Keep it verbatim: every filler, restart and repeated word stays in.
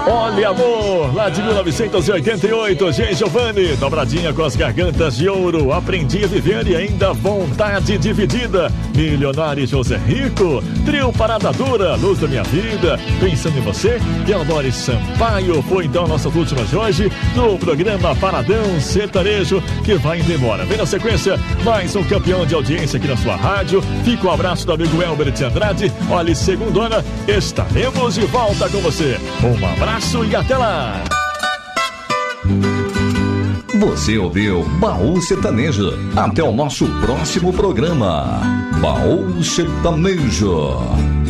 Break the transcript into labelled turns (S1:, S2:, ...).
S1: Olha, amor, lá de mil novecentos e oitenta e oito, G. Giovanni, dobradinha com as gargantas de ouro, aprendi a viver e ainda vontade dividida. Milionário José Rico, trio Parada Dura, luz da minha vida, pensando em você, Teodoro Sampaio, foi então nossas últimas de hoje no programa Paradão Sertanejo, que vai indo embora. Vem na sequência, mais um campeão de audiência aqui na sua rádio. Fica o um abraço do amigo Elber de Andrade. Olha, segundona, estaremos de volta com você. Um abraço e até lá!
S2: Você ouviu Baú Sertanejo. Até o nosso próximo programa. Baú Sertanejo.